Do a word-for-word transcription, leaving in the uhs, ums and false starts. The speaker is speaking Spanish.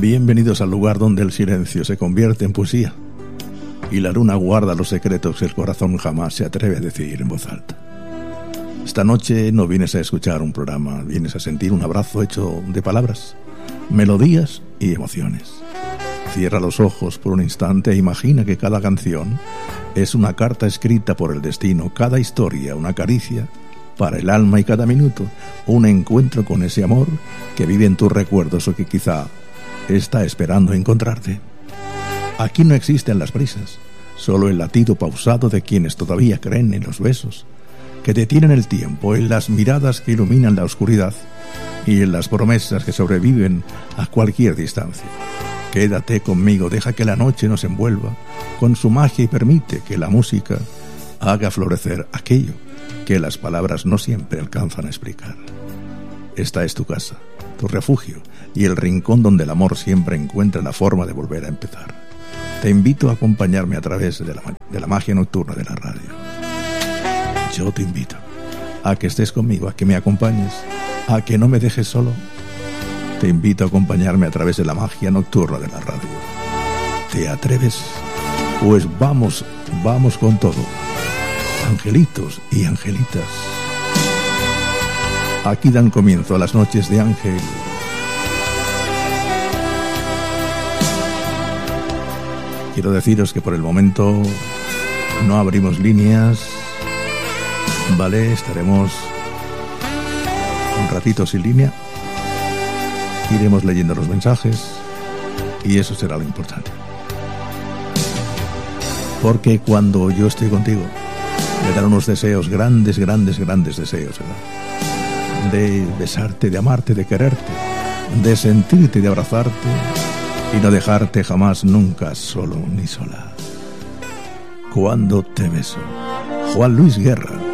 Bienvenidos al lugar donde el silencio se convierte en poesía y la luna guarda los secretos que el corazón jamás se atreve a decir en voz alta. Esta noche no vienes a escuchar un programa, vienes a sentir un abrazo hecho de palabras, melodías y emociones. Cierra los ojos por un instante e imagina que cada canción es una carta escrita por el destino, cada historia una caricia para el alma y cada minuto un encuentro con ese amor que vive en tus recuerdos o que quizá está esperando encontrarte. Aquí no existen las prisas, solo el latido pausado de quienes todavía creen en los besos que detienen el tiempo, en las miradas que iluminan la oscuridad y en las promesas que sobreviven a cualquier distancia. Quédate conmigo, deja que la noche nos envuelva con su magia y permite que la música haga florecer aquello que las palabras no siempre alcanzan a explicar. Esta es tu casa, tu refugio y el rincón donde el amor siempre encuentra la forma de volver a empezar. Te invito a acompañarme a través de la, de la magia nocturna de la radio. Yo te invito a que estés conmigo, a que me acompañes, a que no me dejes solo. Te invito a acompañarme a través de la magia nocturna de la radio. ¿Te atreves? Pues vamos, vamos con todo. Angelitos y angelitas. Aquí dan comienzo a las noches de Ángel. Quiero deciros que por el momento no abrimos líneas, ¿vale? Estaremos un ratito sin línea. Iremos leyendo los mensajes y eso será lo importante. Porque cuando yo estoy contigo, me dan unos deseos, grandes, grandes, grandes deseos, ¿verdad? De besarte, de amarte, de quererte, de sentirte, de abrazarte y no dejarte jamás, nunca solo ni sola. Cuando te beso. Juan Luis Guerra.